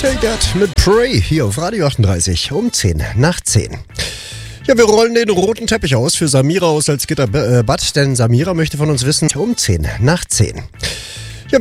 Take That mit Pray hier auf Radio 38 um 10 nach 10. Ja, wir rollen den roten Teppich aus für Samira aus Salzgitter-Bad, denn Samira möchte von uns wissen um 10 nach 10.